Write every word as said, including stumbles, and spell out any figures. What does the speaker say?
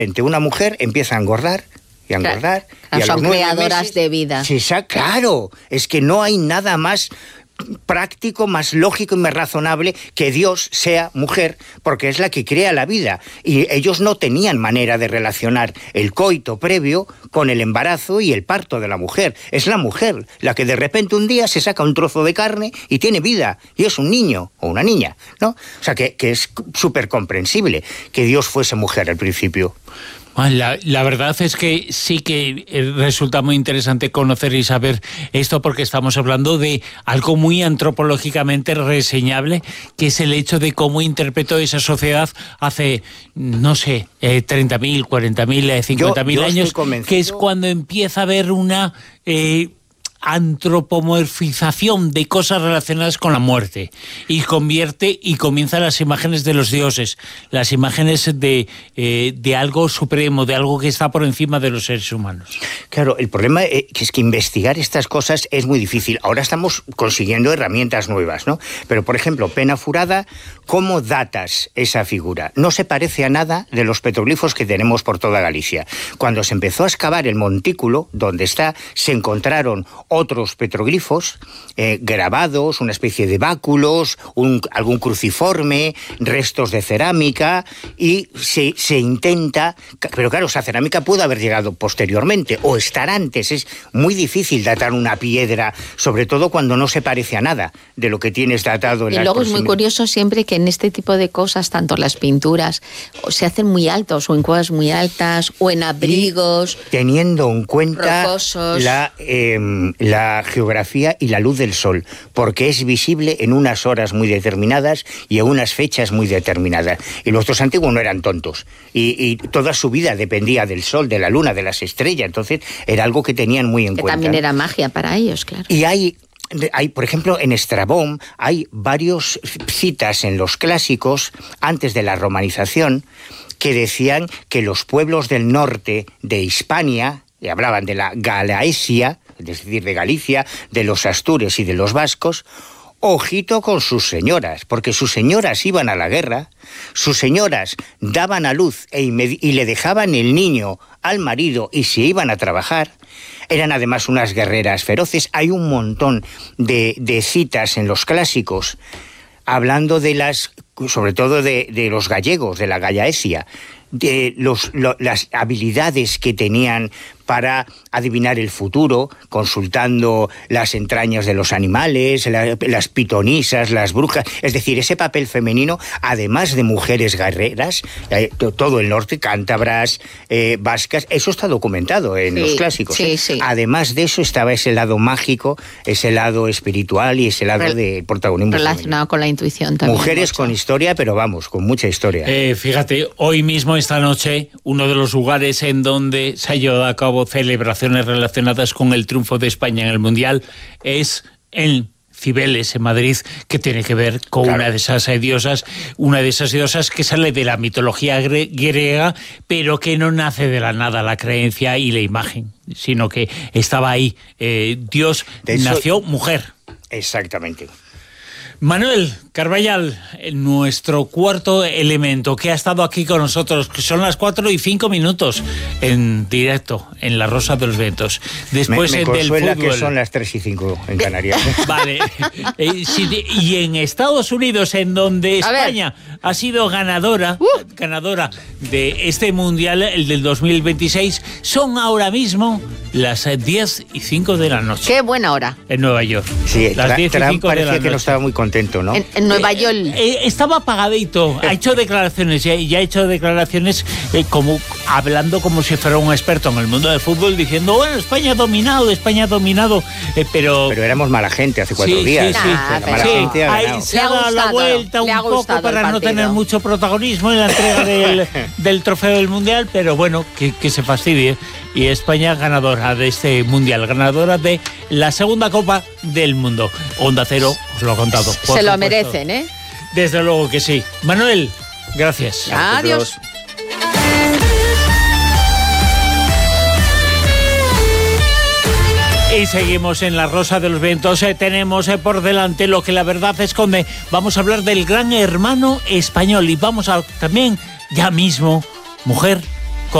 una mujer empieza a engordar y a engordar. Claro, y a son los creadoras meses, de vida. Sí, claro, es que no hay nada más práctico, más lógico y más razonable que Dios sea mujer, porque es la que crea la vida. Y ellos no tenían manera de relacionar el coito previo con el embarazo y el parto de la mujer. Es la mujer la que de repente un día se saca un trozo de carne y tiene vida, y es un niño o una niña, ¿no? O sea, que, que es súper comprensible que Dios fuese mujer al principio. La, la verdad es que sí que resulta muy interesante conocer y saber esto, porque estamos hablando de algo muy antropológicamente reseñable, que es el hecho de cómo interpretó esa sociedad hace, no sé, eh, treinta mil, cuarenta mil, cincuenta mil años, que es cuando empieza a haber una Eh, antropomorfización de cosas relacionadas con la muerte, y convierte y comienza las imágenes de los dioses, las imágenes de, eh, de algo supremo, de algo que está por encima de los seres humanos. Claro, el problema es que investigar estas cosas es muy difícil. Ahora estamos consiguiendo herramientas nuevas, ¿no? Pero, por ejemplo, Pena Furada, ¿cómo datas esa figura? No se parece a nada de los petroglifos que tenemos por toda Galicia. Cuando se empezó a excavar el montículo, donde está, se encontraron otros petroglifos eh, grabados, una especie de báculos, un, algún cruciforme, restos de cerámica, y se, se intenta... Pero claro, esa cerámica pudo haber llegado posteriormente o estar antes. Es muy difícil datar una piedra, sobre todo cuando no se parece a nada de lo que tienes datado en la... Y luego es muy curioso siempre que en este tipo de cosas, tanto las pinturas, se hacen muy altos, o en cuevas muy altas, o en abrigos... Y teniendo en cuenta rocosos. la... Eh, la geografía y la luz del sol, porque es visible en unas horas muy determinadas y en unas fechas muy determinadas. Y los dos antiguos no eran tontos, y, y toda su vida dependía del sol, de la luna, de las estrellas, entonces era algo que tenían muy en que cuenta. Que también era magia para ellos, claro. Y hay... Hay, por ejemplo, en Estrabón hay varias citas en los clásicos, antes de la romanización, que decían que los pueblos del norte de Hispania, y hablaban de la Galaesia, es decir, de Galicia, de los astures y de los vascos, ojito con sus señoras, porque sus señoras iban a la guerra, sus señoras daban a luz e y le dejaban el niño al marido y se iban a trabajar. Eran además unas guerreras feroces. Hay un montón de, de citas en los clásicos hablando de las, sobre todo de, de los gallegos, de la Gallaesia, de los, lo, las habilidades que tenían para adivinar el futuro, consultando las entrañas de los animales, la, las pitonisas, las brujas. Es decir, ese papel femenino, además de mujeres guerreras, eh, todo el norte, cántabras, eh, vascas, eso está documentado en sí, los clásicos. Sí, ¿eh? sí. Además de eso estaba ese lado mágico, ese lado espiritual y ese lado Rel de protagonismo relacionado femenino. Con la intuición también. Mujeres mucho. Con historia, pero vamos, con mucha historia. Eh, fíjate, hoy mismo, esta noche, uno de los lugares en donde se ha llevado a cabo celebraciones relacionadas con el triunfo de España en el Mundial es en Cibeles, en Madrid, que tiene que ver con claro. una de esas diosas, una de esas diosas que sale de la mitología gre griega, pero que no nace de la nada la creencia y la imagen, sino que estaba ahí. Eh, Dios eso, nació mujer. Exactamente. Manuel Carballal, nuestro cuarto elemento, que ha estado aquí con nosotros, que son las cuatro y cinco minutos en directo en La Rosa de los Vientos. Después me, me del consuela fútbol. Que son las tres y cinco en Canarias. Vale. Eh, si, y en Estados Unidos, en donde España ha sido ganadora, uh. ganadora de este Mundial, el del dos mil veintiséis, son ahora mismo las diez y cinco de la noche. Qué buena hora. En Nueva York. Sí, las diez y Trump cinco parecía de la que noche. No estaba muy contento, ¿no? En, en Nueva York. Eh, eh, estaba apagadito, ha hecho declaraciones, ya, ya ha hecho declaraciones eh, como hablando como si fuera un experto en el mundo del fútbol, diciendo, bueno, España ha dominado, España ha dominado, eh, pero... Pero éramos mala gente hace cuatro sí, días. Sí, sí, nah, la mala sí. gente ha Ahí se le ha ha dado gustado, la vuelta un poco para no tener mucho protagonismo en la entrega del, del trofeo del Mundial, pero bueno, que, que se fastidie. Y España ganadora de este Mundial, ganadora de la segunda Copa del Mundo. Onda Cero os lo ha contado. Se lo supuesto. merecen, ¿eh? Desde luego que sí. Manuel, gracias. Adiós. Y seguimos en La Rosa de los Vientos. Eh, tenemos eh, por delante lo que la verdad esconde. Vamos a hablar del gran hermano español y vamos a también, ya mismo, mujer